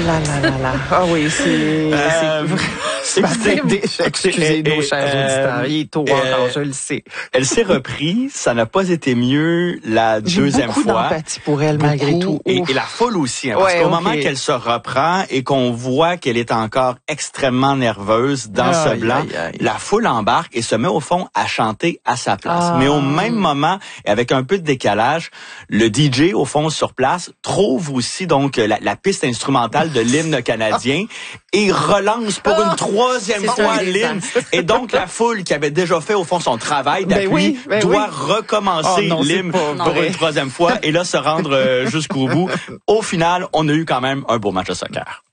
là là là là. Ah oui, c'est excusez nos chers auditeurs. Il est tôt encore, je le sais. Elle s'est reprise. Ça n'a pas été mieux la deuxième fois. J'ai beaucoup d'empathie pour elle, malgré tout. Et la foule aussi. Hein, parce qu'au moment qu'elle se reprend et qu'on voit qu'elle est encore extrêmement nerveuse dans ce blanc, la foule embarque et se met au fond à chanter à sa place. Mais au même moment, et avec un peu de décalage, le DJ au fond sur place trouve aussi donc la piste instrumentale de l'hymne canadien et relance pour une troisième fois l'hymne. Et donc la foule qui avait déjà fait au fond son travail d'appui doit recommencer l'hymne pour une troisième fois et là se rendre jusqu'au bout. Au final, on a eu quand même un beau match de soccer.